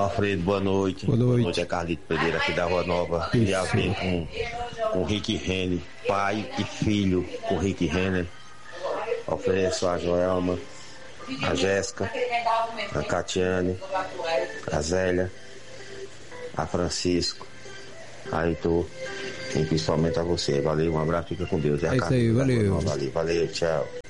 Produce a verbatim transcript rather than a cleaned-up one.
Alfredo, boa noite. Boa noite. Boa noite, é Carlito Pereira aqui da Rua Nova. E a ver com, com Rick Renner, pai e filho com Rick Renner. Ofereço a Joelma, a Jéssica, a Catiane, a Zélia, a Francisco, a Heitor e principalmente a você. Valeu, um abraço, fica com Deus. E a é isso aí, valeu. Valeu, valeu, tchau.